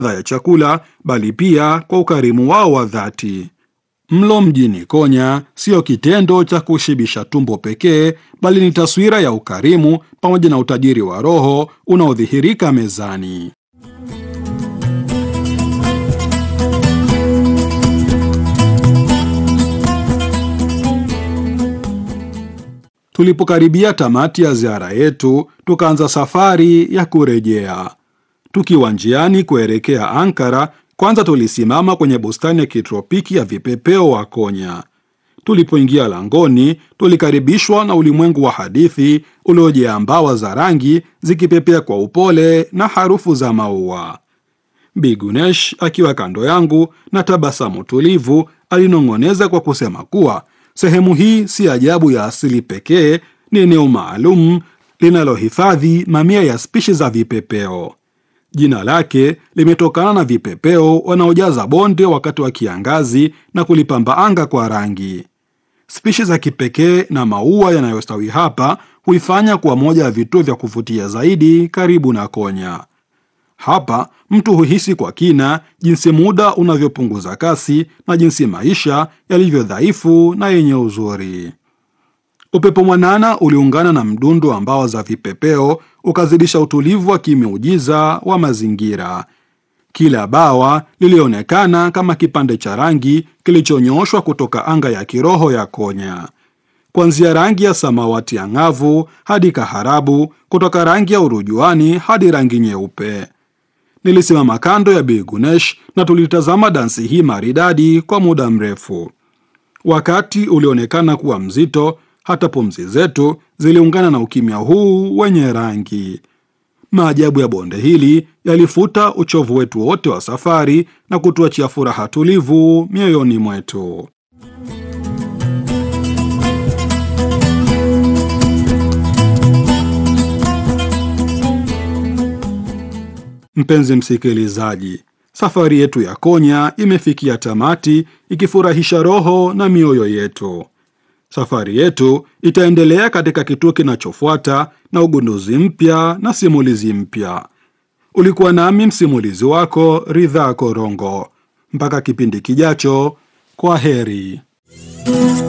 ya chakula, bali pia kwa ukarimu wao wa dhati. Mlo mjini Konya sio kitendo cha kushibisha tumbo pekee, bali ni taswira ya ukarimu pamoja na utajiri wa roho unaodhihirika mezani. Tulipokaribia tamati ya ziara yetu, tukaanza safari ya kurejea. Tukiwa njiani kuelekea Ankara, kwanza tulisimama kwenye bustani ya kitropiki ya vipepeo wa Konya. Tulipoingia langoni, tulikaribishwa na ulimwengu wa hadithi uliojaa mbawa za rangi zikipepea kwa upole na harufu za maua. Bi Gunesh akiwa kando yangu na tabasamu tulivu, alinong'oneza kwa kusema kuwa sehemu hii si ajabu ya asili pekee, ni eneo maalum linalohifadhi mamia ya spishi za vipepeo. Jina lake limetokana na vipepeo wanaojaza bonde wakati wa kiangazi na kulipamba anga kwa rangi. Spishi za kipekee na maua yanayostawi hapa huifanya kuwa moja ya vituo vya kuvutia zaidi karibu na Konya. Hapa mtu huhisi kwa kina jinsi muda unavyopunguza kasi na jinsi maisha yalivyo dhaifu na yenye uzuri. Upepo mwanana uliungana na mdundo wa mbawa za vipepeo ukazidisha utulivu wa kimiujiza wa mazingira. Kila bawa lilionekana kama kipande cha rangi kilichonyooshwa kutoka anga ya kiroho ya Konya. Kuanzia rangi ya samawati angavu hadi kaharabu, kutoka rangi ya urujuani hadi rangi nyeupe. Nilisimama kando ya Bi Gunesh na tulitazama dansi hii maridadi kwa muda mrefu. Wakati ulionekana kuwa mzito, hata pumzi zetu ziliungana na ukimya huu wenye rangi. Maajabu ya bonde hili yalifuta uchovu wetu wote wa safari na kutuachia furaha tulivu mioyoni mwetu. Mpenzi msikilizaji, safari yetu ya Konya imefikia tamati, ikifurahisha roho na mioyo yetu. Safari yetu itaendelea katika kituo kinachofuata na ugunduzi mpya na simulizi mpya. Ulikuwa nami msimulizi wako Ridhaa Korongo. Mpaka kipindi kijacho, kwa heri.